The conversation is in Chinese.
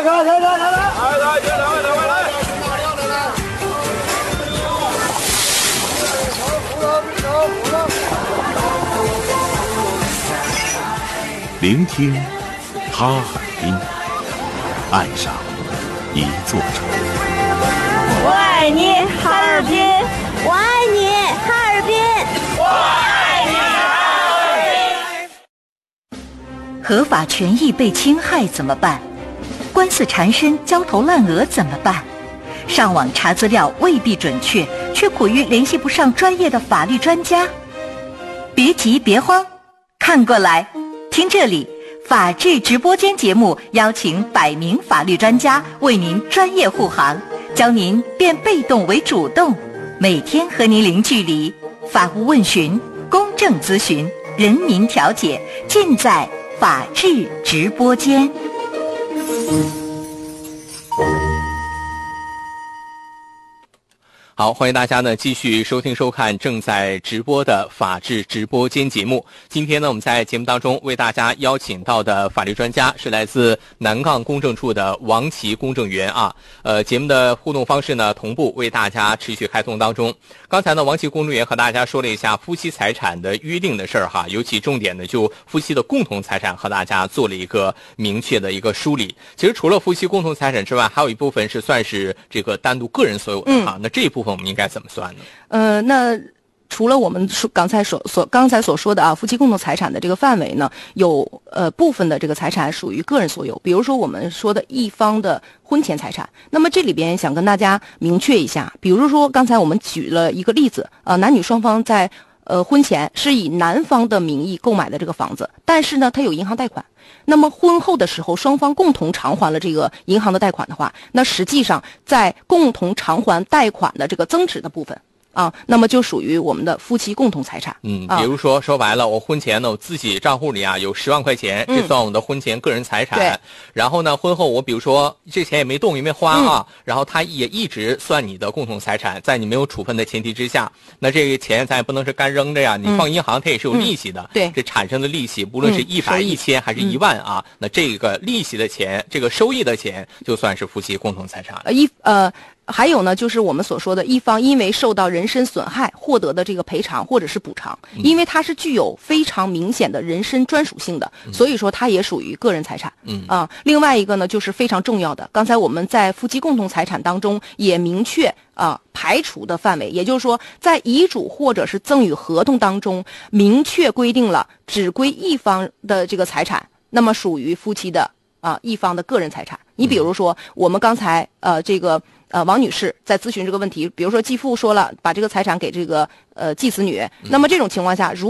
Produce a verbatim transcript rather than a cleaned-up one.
来来来来来，来来来来来来。 聆听哈尔滨，爱上一座城。 我爱你，哈尔滨！ 我爱你，哈尔滨！ 我爱你，哈尔滨！ 合法权益被侵害怎么办？官司缠身、焦头烂额怎么办？上网查资料未必准确，却苦于联系不上专业的法律专家。别急别慌，看过来，听这里，法治直播间节目邀请百名法律专家为您专业护航，教您变被动为主动，每天和您零距离，法务问询、公正咨询、人民调解，尽在法治直播间。 好，欢迎大家呢继续收听收看正在直播的法治直播间节目。今天呢，我们在节目当中为大家邀请到的法律专家是来自南杠公证处的王琦公证员啊。呃，节目的互动方式呢，同步为大家持续开通当中。刚才呢，王琦公证员和大家说了一下夫妻财产的约定的事儿哈，尤其重点呢，就夫妻的共同财产和大家做了一个明确的一个梳理。其实除了夫妻共同财产之外，还有一部分是算是这个单独个人所有的哈、嗯。那这一部分我们应该怎么算呢？ 呃，那除了我们说刚才所所刚才所说的啊，夫妻共同财产的这个范围呢，有呃部分的这个财产属于个人所有，比如说我们说的一方的婚前财产。那么这里边想跟大家明确一下，比如说刚才我们举了一个例子啊、呃，男女双方在呃婚前是以男方的名义购买的这个房子，但是呢，他有银行贷款。那么婚后的时候，双方共同偿还了这个银行的贷款的话，那实际上在共同偿还贷款的这个增值的部分啊，那么就属于我们的夫妻共同财产。 嗯，比如说、啊、说白了，我婚前呢，我自己账户里啊有十万块钱，这算我们的婚前个人财产。嗯、然后呢，婚后我比如说这钱也没动也没花啊、嗯，然后他也一直算你的共同财产，在你没有处分的前提之下，那这个钱咱也不能是干扔着呀，你放银行它也是有利息的。嗯、对，这产生的利息，无论是一百、一千还是一万啊、嗯，那这个利息的钱，这个收益的钱，就算是夫妻共同财产了。 呃，一呃。还有呢，就是我们所说的一方因为受到人身损害获得的这个赔偿或者是补偿，因为它是具有非常明显的人身专属性的，所以说它也属于个人财产。嗯啊，另外一个呢，就是非常重要的，刚才我们在夫妻共同财产当中也明确啊排除的范围，也就是说，在遗嘱或者是赠与合同当中明确规定了只归一方的这个财产，那么属于夫妻的啊一方的个人财产。你比如说，我们刚才呃这个。呃，王女士在咨询这个问题，比如说继父说了把这个财产给这个呃继子女，那么这种情况下，如